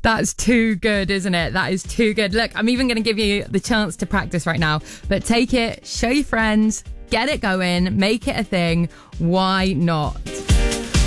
That's too good, isn't it? That is too good. Look, I'm even going to give you the chance to practice right now, but take it, show your friends, get it going, make it a thing. Why not?